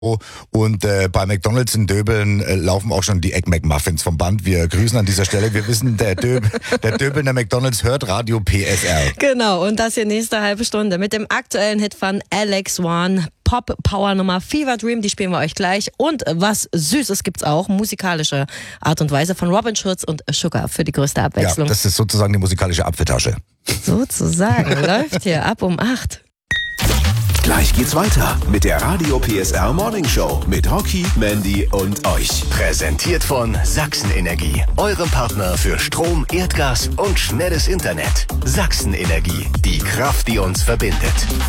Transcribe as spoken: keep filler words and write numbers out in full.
Und äh, bei McDonald's in Döbeln äh, laufen auch schon die Egg McMuffins vom Band. Wir grüßen an dieser Stelle. Wir wissen, der, Döb der Döbelner McDonald's hört Radio P S R. Genau, und das hier nächste halbe Stunde mit dem aktuellen Hit von Alex One. Pop-Power-Nummer Fever Dream, die spielen wir euch gleich. Und was Süßes gibt's auch, musikalische Art und Weise von Robin Schulz und Sugar für die größte Abwechslung. Ja, das ist sozusagen die musikalische Apfeltasche. Sozusagen, läuft hier ab um acht. Gleich geht's weiter mit der Radio P S R Morning Show mit Rocky, Mandy und euch. Präsentiert von Sachsenenergie, eurem Partner für Strom, Erdgas und schnelles Internet. Sachsenenergie, die Kraft, die uns verbindet.